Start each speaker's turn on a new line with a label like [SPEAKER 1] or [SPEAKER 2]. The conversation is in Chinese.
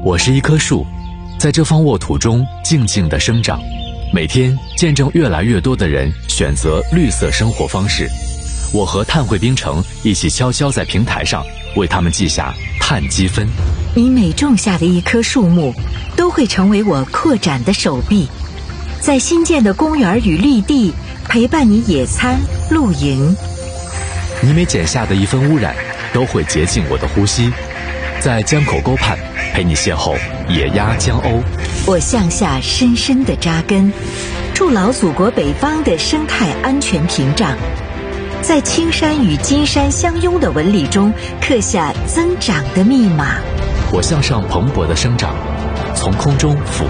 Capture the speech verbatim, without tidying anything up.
[SPEAKER 1] 我是一棵树，在这方沃土中静静地生长，每天见证越来越多的人选择绿色生活方式。我和碳汇冰城一起悄悄在平台上为他们记下碳积分。
[SPEAKER 2] 你每种下的一棵树木，都会成为我扩展的手臂，在新建的公园与绿地陪伴你野餐、露营。
[SPEAKER 1] 你每剪下的一分污染，都会洁净我的呼吸，在江口沟畔陪你邂逅野鸭江鸥。
[SPEAKER 2] 我向下深深地扎根，筑牢祖国北方的生态安全屏障，在青山与金山相拥的纹理中刻下增长的密码。
[SPEAKER 1] 我向上蓬勃的生长，从空中俯